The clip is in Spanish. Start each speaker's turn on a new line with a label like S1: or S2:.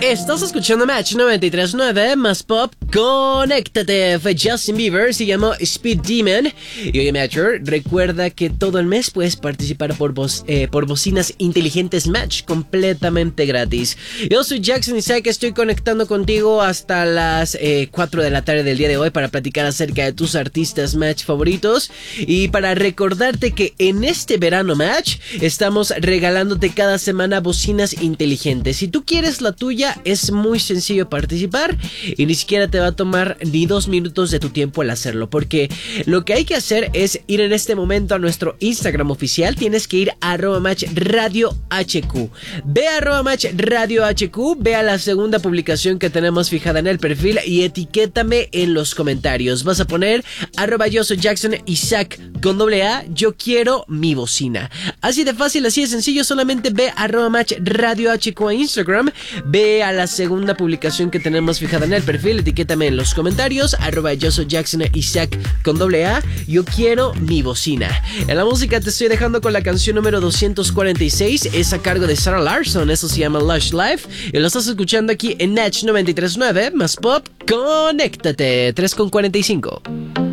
S1: Estás escuchando Match 93.9 más pop. Conéctate. Fue Justin Bieber, se llamó Speed Demon. Y oye, Matcher, recuerda que todo el mes puedes participar por bocinas inteligentes Match completamente gratis. Yo soy Jackson Isaac, estoy conectando contigo hasta las 4 de la tarde del día de hoy para platicar acerca de tus artistas Match favoritos y para recordarte que en este verano Match estamos regalándote cada semana bocinas inteligentes. Si tú quieres la tuya, es muy sencillo participar y ni siquiera te va a tomar ni 2 minutos de tu tiempo al hacerlo, porque lo que hay que hacer es ir en este momento a nuestro Instagram oficial. Tienes que ir a @matchradiohq. Ve a @matchradiohq, ve a la segunda publicación que tenemos fijada en el perfil y etiquétame en los comentarios. Vas a poner @yo soy Jackson Isaac con AA, yo quiero mi bocina. Así de fácil, así de sencillo. Solamente ve a @matchradiohq a Instagram, ve a la segunda publicación que tenemos fijada en el perfil, etiquétame en los comentarios yo soy Jackson Isaac con AA, yo quiero mi bocina. En la música te estoy dejando con la canción número 246, es a cargo de Sarah Larson, eso se llama Lush Life y lo estás escuchando aquí en Match 93.9 más pop. Conéctate. 3:45.